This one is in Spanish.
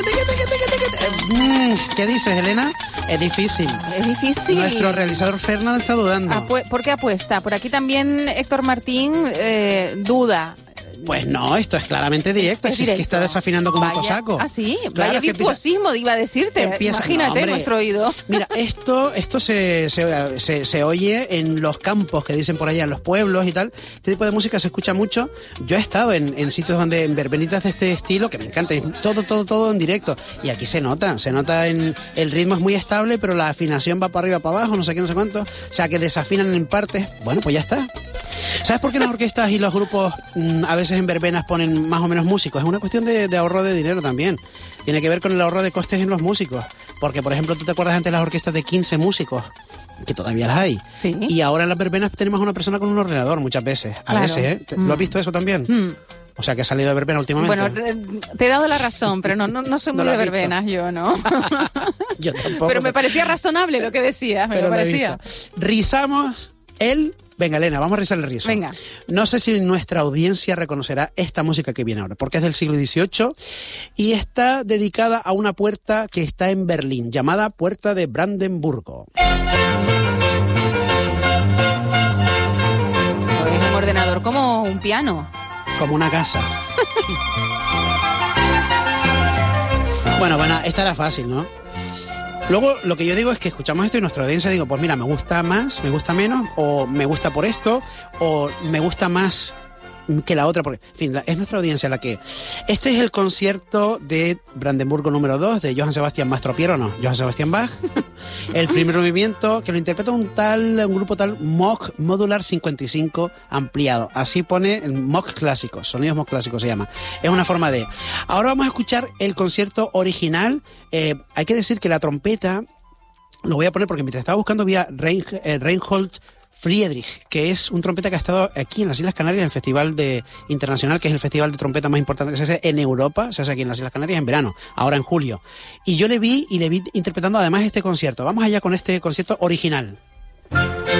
¿Qué dices, Elena? Es difícil. Es difícil. Nuestro realizador Fernando está dudando. ¿Por qué apuesta? Por aquí también Héctor Martín duda. Pues no, esto es claramente directo. Es que está desafinando como un cosaco. ¿Ah, sí? Claro, vaya virtuosismo, iba a decirte. Imagínate, no, nuestro oído. Mira, esto se oye en los campos que dicen por allá, en los pueblos y tal. Este tipo de música se escucha mucho. Yo he estado en sitios donde, en verbenitas de este estilo, que me encanta. Todo en directo. Y aquí se nota en el ritmo es muy estable, pero la afinación va para arriba, para abajo, no sé qué, no sé cuánto. O sea, que desafinan en partes. Bueno, pues ya está. ¿Sabes por qué las orquestas y los grupos a veces en verbenas ponen más o menos músicos? Es una cuestión de ahorro de dinero también. Tiene que ver con el ahorro de costes en los músicos. Porque, por ejemplo, ¿tú te acuerdas antes de las orquestas de 15 músicos? Que todavía las hay. Sí. Y ahora en las verbenas tenemos a una persona con un ordenador muchas veces. A veces, ¿eh? ¿Lo has visto eso también? O sea, que ha salido de verbena últimamente. Bueno, te he dado la razón, pero no soy muy de verbenas yo, ¿no? Yo tampoco. Pero me parecía razonable lo que decías, me lo parecía. Rizamos el... Venga, Elena, vamos a rizar el rizo. Venga. No sé si nuestra audiencia reconocerá esta música que viene ahora, porque es del siglo XVIII y está dedicada a una puerta que está en Berlín, llamada Puerta de Brandenburgo. Es un ordenador como un piano. Como una casa. Bueno, esta era fácil, ¿no? Luego, lo que yo digo es que escuchamos esto y nuestra audiencia digo, pues mira, me gusta más, me gusta menos, o me gusta por esto, o me gusta más que la otra, porque, en fin, es nuestra audiencia la que... Este es el concierto de Brandenburgo número 2 de Johann Sebastian Mastropiero, ¿no? Johann Sebastian Bach. El primer movimiento que lo interpreta un grupo tal Moog Modular 55 ampliado. Así pone Moog clásicos, sonidos Moog clásicos se llama. Es una forma de... Ahora vamos a escuchar el concierto original. Hay que decir que la trompeta, lo voy a poner porque mientras estaba buscando había Reinhold Friedrich, que es un trompeta que ha estado aquí en las Islas Canarias en el Festival Internacional, que es el festival de trompeta más importante que se hace en Europa, se hace aquí en las Islas Canarias en verano, ahora en julio. Y yo le vi interpretando además este concierto. Vamos allá con este concierto original.